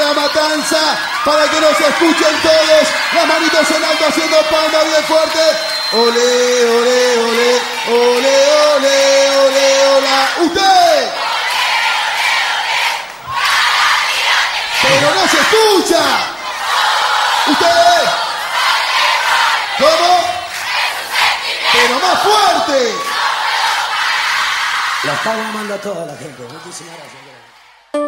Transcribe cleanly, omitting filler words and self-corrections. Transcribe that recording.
la matanza, para que nos escuchen todos. Las manitos en alto haciendo palmas bien fuerte. Ole, ole, ole, ole, ole, ole, hola. ¡Usted! ¡Pero no se escucha! ¡Usted! ¿Cómo? ¡Pero más fuerte! La estamos amando a toda la gente. Muchísimas gracias.